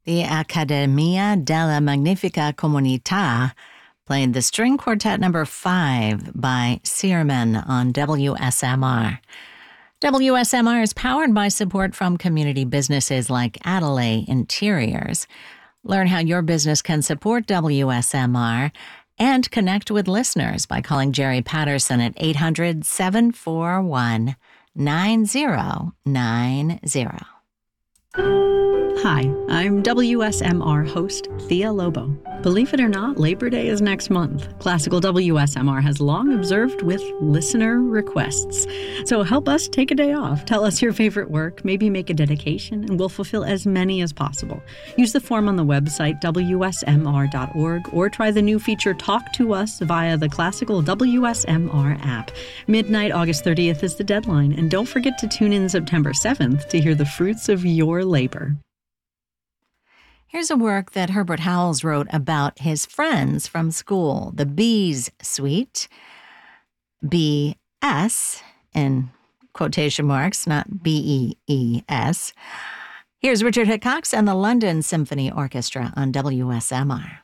The Accademia della Magnifica Comunità played the String Quartet No. 5 by Searman on WSMR. WSMR is powered by support from community businesses like Adelaide Interiors. Learn how your business can support WSMR and connect with listeners by calling Jerry Patterson at 800-741-9090. Hi, I'm WSMR host Thea Lobo. Believe it or not, Labor Day is next month. Classical WSMR has long observed with listener requests. So help us take a day off. Tell us your favorite work, maybe make a dedication, and we'll fulfill as many as possible. Use the form on the website WSMR.org or try the new feature Talk to Us via the Classical WSMR app. Midnight August 30th is the deadline, and don't forget to tune in September 7th to hear the fruits of your labor. Here's a work that Herbert Howells wrote about his friends from school, the Bees Suite, B-S in quotation marks, not B-E-E-S. Here's Richard Hickox and the London Symphony Orchestra on WSMR.